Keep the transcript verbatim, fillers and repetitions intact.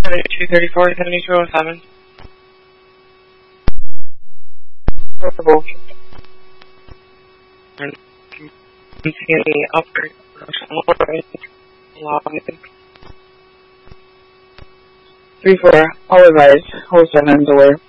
seventy-two thirty-four, seventy-two oh seven. Portable. And continue upgrade production. three four, all advised, hold seven, delay.